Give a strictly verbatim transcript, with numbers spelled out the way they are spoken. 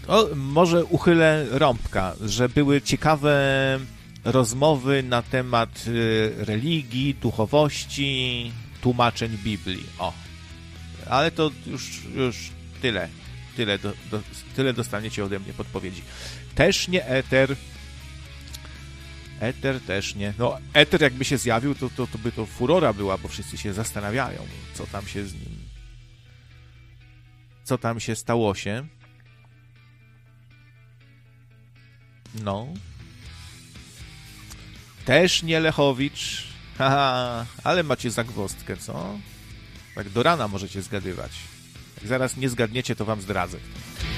O, może uchylę rąbka, że były ciekawe rozmowy na temat y, religii, duchowości, tłumaczeń Biblii. O. Ale to już, już tyle. Tyle, do, do, tyle dostaniecie ode mnie podpowiedzi. Też nie eter. Eter też nie. No, eter jakby się zjawił, to, to, to by to furora była, bo wszyscy się zastanawiają, co tam się z nim... Co tam się stało się. No. Też nie Lechowicz. Haha, ale macie zagwozdkę, co? Tak do rana możecie zgadywać. Jak zaraz nie zgadniecie, to wam zdradzę.